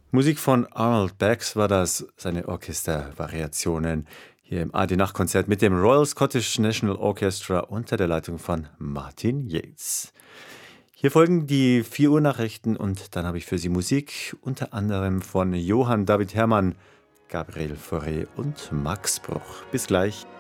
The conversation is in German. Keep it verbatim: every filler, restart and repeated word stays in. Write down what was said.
Musik von Arnold Bax war das, seine Orchestervariationen hier im A D Nachtkonzert mit dem Royal Scottish National Orchestra unter der Leitung von Martin Yates. Hier folgen die vier Uhr Nachrichten und dann habe ich für Sie Musik, unter anderem von Johann David Herrmann, Gabriel Fauré und Max Bruch. Bis gleich.